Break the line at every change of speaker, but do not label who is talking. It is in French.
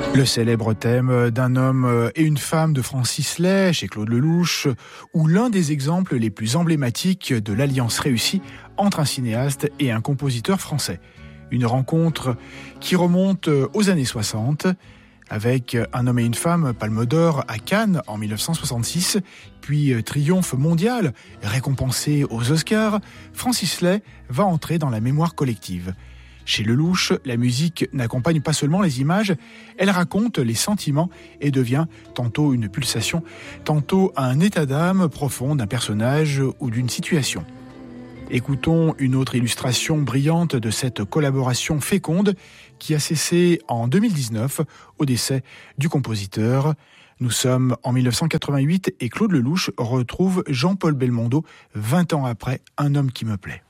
Le célèbre thème d'un homme et une femme de Francis Lay chez Claude Lelouch, ou l'un des exemples les plus emblématiques de l'alliance réussie entre un cinéaste et un compositeur français. Une rencontre qui remonte aux années 60, avec Un homme et une femme, Palme d'Or à Cannes en 1966, puis triomphe mondial, récompensé aux Oscars, Francis Lay va entrer dans la mémoire collective. Chez Lelouch, la musique n'accompagne pas seulement les images, elle raconte les sentiments et devient tantôt une pulsation, tantôt un état d'âme profond d'un personnage ou d'une situation. Écoutons une autre illustration brillante de cette collaboration féconde qui a cessé en 2019 au décès du compositeur. Nous sommes en 1988 et Claude Lelouch retrouve Jean-Paul Belmondo 20 ans après Un homme qui me plaît.